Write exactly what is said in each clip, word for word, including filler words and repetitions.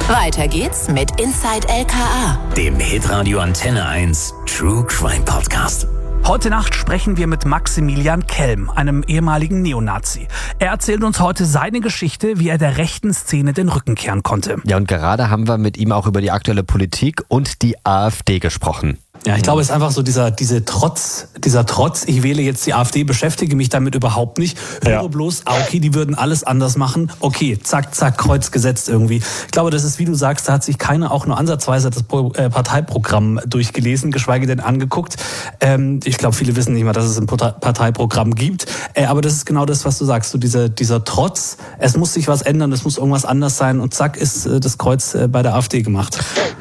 Weiter geht's mit Inside L K A, dem Hitradio Antenne eins True Crime Podcast. Heute Nacht sprechen wir mit Maximilian Kelm, einem ehemaligen Neonazi. Er erzählt uns heute seine Geschichte, wie er der rechten Szene den Rücken kehren konnte. Ja, und gerade haben wir mit ihm auch über die aktuelle Politik und die AfD gesprochen. Ja, ich glaube, es ist einfach so dieser, diese Trotz, dieser Trotz, ich wähle jetzt die AfD, beschäftige mich damit überhaupt nicht. Höre ja. bloß, ah, okay, die würden alles anders machen. Okay, zack, zack, Kreuz gesetzt irgendwie. Ich glaube, das ist, wie du sagst, da hat sich keiner auch nur ansatzweise das Parteiprogramm durchgelesen, geschweige denn angeguckt. Ähm, ich glaube, viele wissen nicht mal, dass es ein Parteiprogramm gibt. Äh, aber das ist genau das, was du sagst, so dieser, dieser Trotz, es muss sich was ändern, es muss irgendwas anders sein und zack, ist äh, das Kreuz äh, bei der AfD gemacht.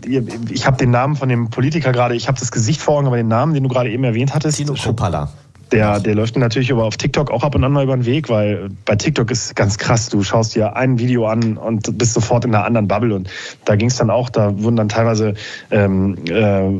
Ich habe den Namen von dem Politiker gerade, ich habe das Gesicht vor Augen, aber den Namen, den du gerade eben erwähnt hattest. Tino Kruppalla. Der, der läuft mir natürlich aber auf TikTok auch ab und an mal über den Weg, weil bei TikTok ist ganz krass. Du schaust dir ein Video an und bist sofort in einer anderen Bubble. Und da ging es dann auch, da wurden dann teilweise ähm, äh,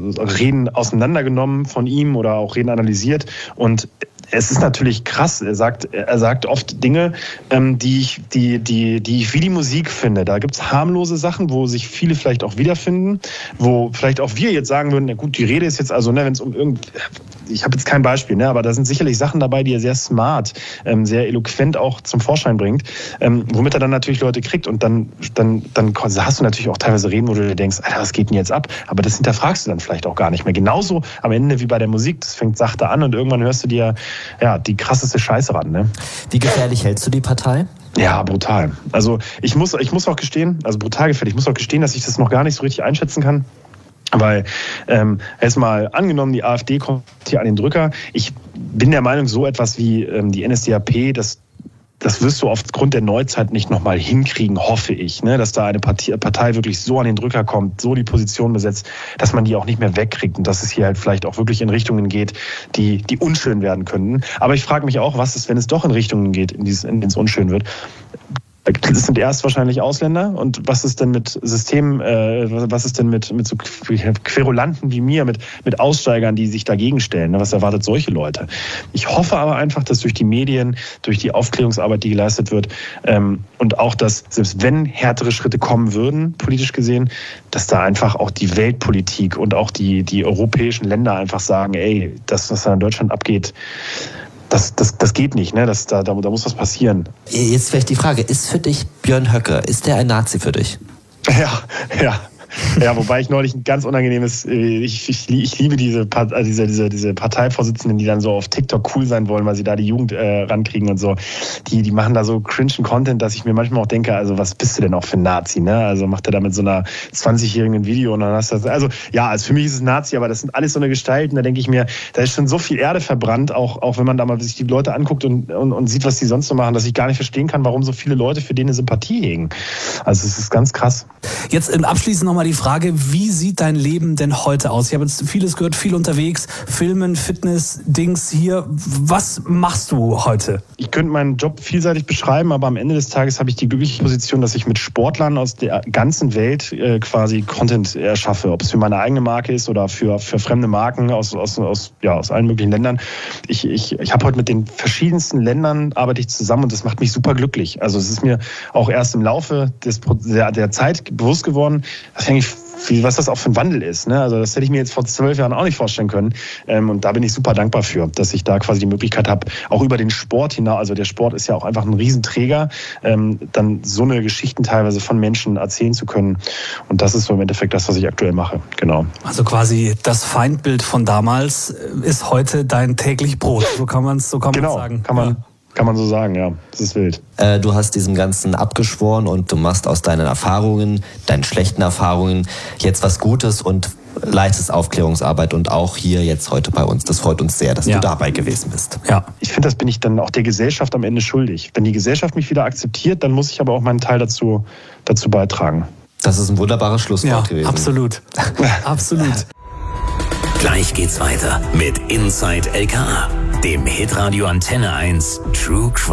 Reden auseinandergenommen von ihm oder auch Reden analysiert. Und es ist natürlich krass. Er sagt, er sagt oft Dinge, ähm, die ich, die, die, die ich wie die Musik finde. Da gibt's harmlose Sachen, wo sich viele vielleicht auch wiederfinden, wo vielleicht auch wir jetzt sagen würden, na gut, die Rede ist jetzt also, ne, wenn es um irgend, ich habe jetzt kein Beispiel, ne, aber da sind sicherlich Sachen dabei, die er sehr smart, ähm, sehr eloquent auch zum Vorschein bringt, ähm, womit er dann natürlich Leute kriegt. Und dann, dann, dann hast du natürlich auch teilweise Reden, wo du dir denkst, Alter, was geht denn jetzt ab? Aber das hinterfragst du dann vielleicht auch gar nicht mehr. Genauso am Ende wie bei der Musik. Das fängt sachte an und irgendwann hörst du dir ja, die krasseste Scheiße ran, ne? Wie gefährlich hältst du die Partei? Ja, brutal. Also ich muss, ich muss auch gestehen, also brutal gefährlich, ich muss auch gestehen, dass ich das noch gar nicht so richtig einschätzen kann. Weil ähm, erstmal angenommen, die AfD kommt hier an den Drücker. Ich bin der Meinung, so etwas wie ähm, die N S D A P, das Das wirst du aufgrund der Neuzeit nicht nochmal hinkriegen, hoffe ich, ne? Dass da eine Partei, Partei wirklich so an den Drücker kommt, so die Position besetzt, dass man die auch nicht mehr wegkriegt und dass es hier halt vielleicht auch wirklich in Richtungen geht, die, die unschön werden könnten. Aber ich frage mich auch, was ist, wenn es doch in Richtungen geht, in, dieses, in denen es unschön wird. Das sind erst wahrscheinlich Ausländer. Und was ist denn mit Systemen, äh, was ist denn mit, mit so Querulanten wie mir, mit, mit Aussteigern, die sich dagegen stellen? Was erwartet solche Leute? Ich hoffe aber einfach, dass durch die Medien, durch die Aufklärungsarbeit, die geleistet wird, ähm, und auch, dass selbst wenn härtere Schritte kommen würden, politisch gesehen, dass da einfach auch die Weltpolitik und auch die, die europäischen Länder einfach sagen, ey, das, was da in Deutschland abgeht, Das, das, das geht nicht, ne? Das, da, da, da muss was passieren. Jetzt vielleicht die Frage, ist für dich Björn Höcke, ist der ein Nazi für dich? Ja, ja. Ja, wobei ich neulich ein ganz unangenehmes, ich, ich, ich liebe diese, diese, diese, diese Parteivorsitzenden, die dann so auf TikTok cool sein wollen, weil sie da die Jugend äh, rankriegen und so. Die, die machen da so cringen Content, dass ich mir manchmal auch denke, also was bist du denn auch für ein Nazi, ne? Also macht er da mit so einer zwanzigjährigen ein Video und dann hast du das, also ja, also für mich ist es Nazi, aber das sind alles so eine Gestalten, da denke ich mir, da ist schon so viel Erde verbrannt, auch, auch wenn man da mal sich die Leute anguckt und, und, und sieht, was die sonst so machen, dass ich gar nicht verstehen kann, warum so viele Leute für den eine Sympathie hegen. Also es ist ganz krass. Jetzt abschließend nochmal die Frage, wie sieht dein Leben denn heute aus? Ich habe jetzt vieles gehört, viel unterwegs, Filmen, Fitness, Dings hier. Was machst du heute? Ich könnte meinen Job vielseitig beschreiben, aber am Ende des Tages habe ich die glückliche Position, dass ich mit Sportlern aus der ganzen Welt äh, quasi Content erschaffe. Ob es für meine eigene Marke ist oder für, für fremde Marken aus, aus, aus, ja, aus allen möglichen Ländern. Ich, ich, ich habe heute mit den verschiedensten Ländern arbeite ich zusammen und das macht mich super glücklich. Also es ist mir auch erst im Laufe des, der, der Zeit bewusst geworden, dass ich eigentlich Wie, was das auch für ein Wandel ist. Ne? Also das hätte ich mir jetzt vor zwölf Jahren auch nicht vorstellen können. Ähm, und da bin ich super dankbar für, dass ich da quasi die Möglichkeit habe, auch über den Sport hinaus, also der Sport ist ja auch einfach ein Riesenträger, ähm, dann so eine Geschichten teilweise von Menschen erzählen zu können. Und das ist so im Endeffekt das, was ich aktuell mache. Genau. Also quasi das Feindbild von damals ist heute dein täglich Brot. So kann man es so kann genau, sagen. Kann man, ja. Kann man so sagen, ja. Das ist wild. Äh, du hast diesem Ganzen abgeschworen und du machst aus deinen Erfahrungen, deinen schlechten Erfahrungen jetzt was Gutes und leistest Aufklärungsarbeit und auch hier jetzt heute bei uns. Das freut uns sehr, dass ja. du dabei gewesen bist. Ja. Ich finde, das bin ich dann auch der Gesellschaft am Ende schuldig. Wenn die Gesellschaft mich wieder akzeptiert, dann muss ich aber auch meinen Teil dazu, dazu beitragen. Das ist ein wunderbares Schlusswort ja, gewesen. Absolut. Absolut. Gleich geht's weiter mit Inside L K A, dem Hitradio Antenne eins True Crime